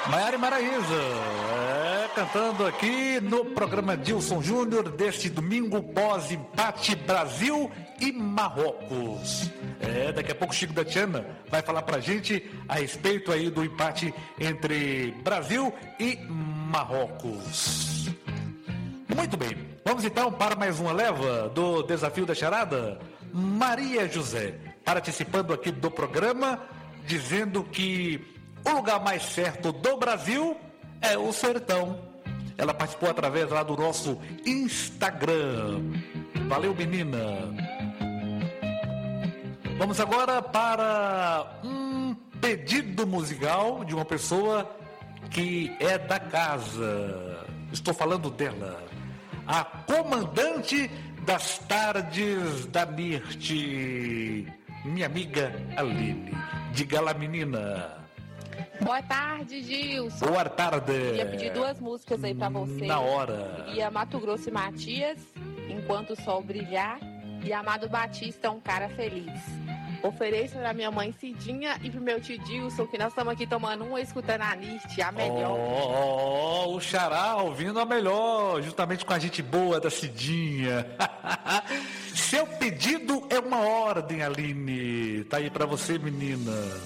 Maiara e Maraísa, cantando aqui no programa Dilson Júnior deste domingo pós-empate Brasil e Marrocos. Daqui a pouco o Chico da Tiana vai falar pra gente a respeito aí do empate entre Brasil e Marrocos. Muito bem, vamos então para mais uma leva do Desafio da Charada. Maria José, participando aqui do programa, dizendo que o lugar mais certo do Brasil é o sertão. Ela participou através lá do nosso Instagram. Valeu, menina. Vamos agora para um pedido musical de uma pessoa que é da casa. Estou falando dela, a comandante das tardes da Mirte, minha amiga Aline. Diga lá, menina. Boa tarde, Gilson. Boa tarde. Ia pedir duas músicas aí pra você. Na hora. Ia Mato Grosso e Matias, Enquanto o Sol Brilhar, e Amado Batista, Um Cara Feliz. Ofereço pra minha mãe Cidinha e pro meu tio Dilson, que nós estamos aqui tomando uma, escutando a Niste, a melhor. O Xará ouvindo a melhor, justamente com a gente boa da Cidinha. Seu pedido é uma ordem, Aline. Tá aí pra você, menina.